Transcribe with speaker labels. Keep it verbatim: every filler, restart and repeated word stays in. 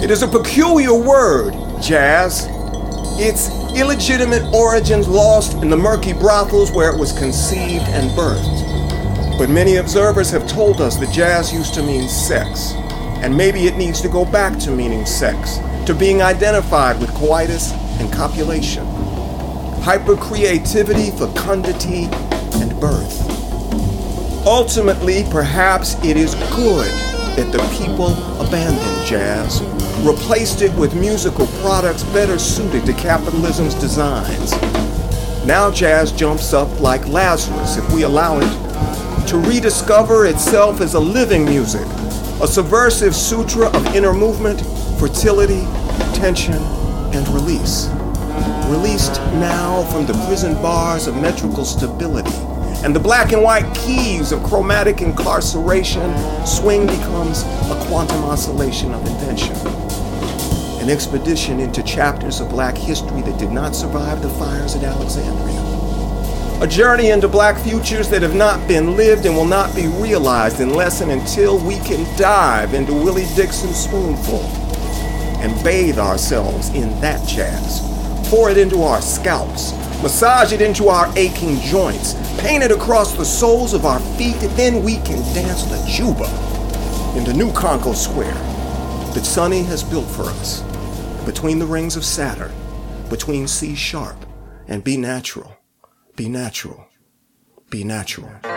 Speaker 1: It is a peculiar word, jazz. Its illegitimate origins lost in the murky brothels where it was conceived and birthed. But many observers have told us that jazz used to mean sex, and maybe it needs to go back to meaning sex, to being identified with coitus and copulation, hypercreativity, fecundity, and birth. Ultimately, perhaps it is good that the people abandoned jazz, replaced it with musical products better suited to capitalism's designs. Now jazz jumps up like Lazarus if we allow it to rediscover itself as a living music, a subversive sutra of inner movement, fertility, tension, and release. Released now from the prison bars of metrical stability and the black and white keys of chromatic incarceration, swing becomes a quantum oscillation of invention. An expedition into chapters of black history that did not survive the fires at Alexandria. A journey into black futures that have not been lived and will not be realized unless and until we can dive into Willie Dixon's spoonful and bathe ourselves in that jazz. Pour it into our scalps, massage it into our aching joints, paint it across the soles of our feet, and then we can dance the juba into New Conco Square that Sonny has built for us, between the rings of Saturn, between C sharp and B natural, B natural, B natural.